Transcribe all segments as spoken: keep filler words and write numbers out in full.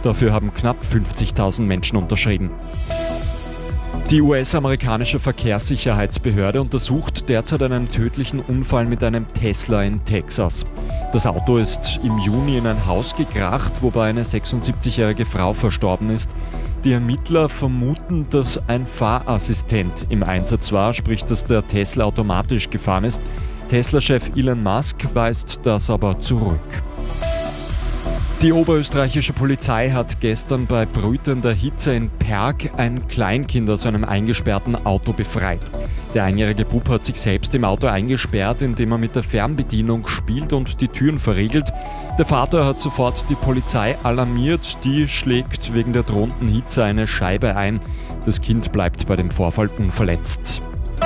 Dafür haben knapp fünfzigtausend Menschen unterschrieben. Die U S-amerikanische Verkehrssicherheitsbehörde untersucht derzeit einen tödlichen Unfall mit einem Tesla in Texas. Das Auto ist im Juni in ein Haus gekracht, wobei eine sechsundsiebzigjährige Frau verstorben ist. Die Ermittler vermuten, dass ein Fahrassistent im Einsatz war, sprich, dass der Tesla automatisch gefahren ist. Tesla-Chef Elon Musk weist das aber zurück. Die oberösterreichische Polizei hat gestern bei brütender Hitze in Perg ein Kleinkind aus einem eingesperrten Auto befreit. Der einjährige Bub hat sich selbst im Auto eingesperrt, indem er mit der Fernbedienung spielt und die Türen verriegelt. Der Vater hat sofort die Polizei alarmiert, die schlägt wegen der drohenden Hitze eine Scheibe ein. Das Kind bleibt bei dem Vorfall unverletzt.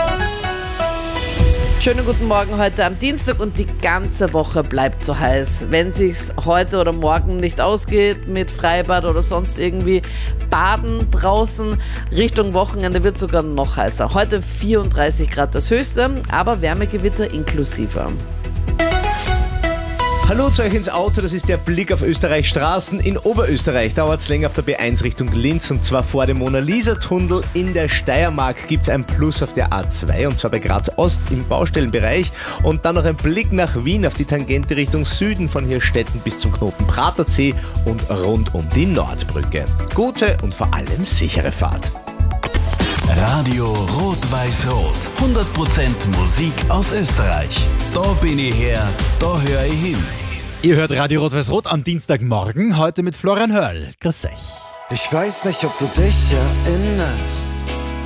Schönen guten Morgen heute am Dienstag und die ganze Woche bleibt so heiß. Wenn sich's heute oder morgen nicht ausgeht mit Freibad oder sonst irgendwie baden draußen, Richtung Wochenende wird sogar noch heißer. Heute vierunddreißig Grad das Höchste, aber Wärmegewitter inklusive. Hallo zu euch ins Auto, das ist der Blick auf Österreichs Straßen. In Oberösterreich dauert es länger auf der B eins Richtung Linz und zwar vor dem Mona-Lisa-Tunnel. In der Steiermark gibt es ein Plus auf der A zwei und zwar bei Graz Ost im Baustellenbereich. Und dann noch ein Blick nach Wien auf die Tangente Richtung Süden von Hirstetten bis zum Knoten Pratersee und rund um die Nordbrücke. Gute und vor allem sichere Fahrt. Radio Rot-Weiß-Rot. hundert Prozent Musik aus Österreich. Da bin ich her, da höre ich hin. Ihr hört Radio Rot-Weiß-Rot am Dienstagmorgen, heute mit Florian Hörl. Grüß euch. Ich weiß nicht, ob du dich erinnerst.